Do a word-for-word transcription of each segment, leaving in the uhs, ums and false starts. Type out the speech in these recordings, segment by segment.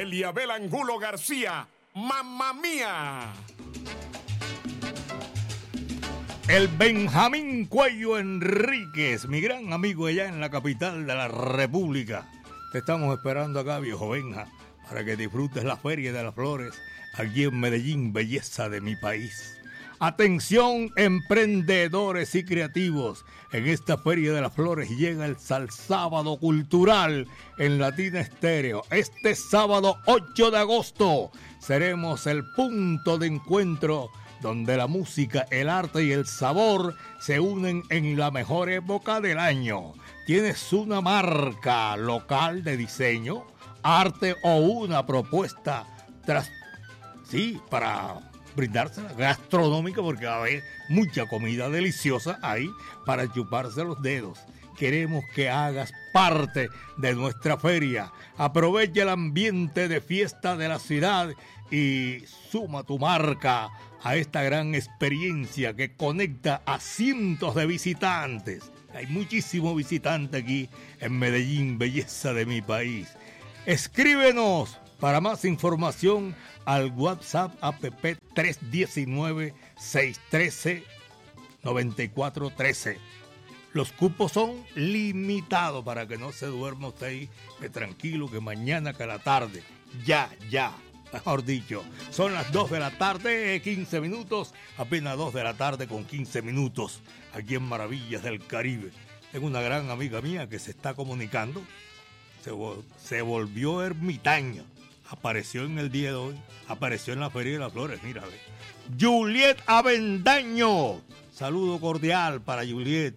Eliabel Angulo García, Mamma Mía. El Benjamín Cuello Enríquez, mi gran amigo allá en la capital de la República. Te estamos esperando acá, viejo Benja, para que disfrutes la Feria de las Flores aquí en Medellín, belleza de mi país. Atención, emprendedores y creativos. En esta Feria de las Flores llega el Salsábado Cultural en Latina Estéreo. Este sábado ocho de agosto seremos el punto de encuentro donde la música, el arte y el sabor se unen en la mejor época del año. ¿Tienes una marca local de diseño, arte o una propuesta tras, sí, para brindársela gastronómica? Porque va a haber mucha comida deliciosa ahí para chuparse los dedos. Queremos que hagas parte de nuestra feria. Aprovecha el ambiente de fiesta de la ciudad y suma tu marca a esta gran experiencia que conecta a cientos de visitantes. Hay muchísimos visitantes aquí en Medellín, belleza de mi país. Escríbenos para más información al WhatsApp app tres uno nueve, seis uno tres, nueve cuatro uno tres. Los cupos son limitados para que no se duerma usted ahí, que tranquilo, que mañana, que a la tarde. Ya, ya. Mejor dicho, son las dos de la tarde, quince minutos, apenas dos de la tarde con quince minutos, aquí en Maravillas del Caribe. Tengo una gran amiga mía que se está comunicando, se, se volvió ermitaña, apareció en el día de hoy, apareció en la Feria de las Flores, mira, ve. Juliet Avendaño, saludo cordial para Juliet,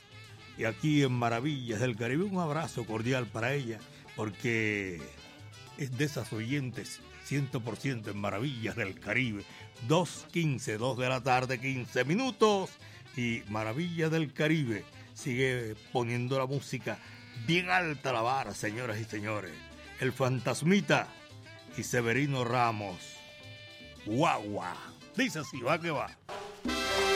y aquí en Maravillas del Caribe un abrazo cordial para ella, porque es de esas oyentes cien por ciento en Maravillas del Caribe. dos quince, dos de la tarde, quince minutos. Y Maravillas del Caribe sigue poniendo la música bien alta la vara, señoras y señores. El Fantasmita y Severino Ramos. Guagua. Dice así, va que va.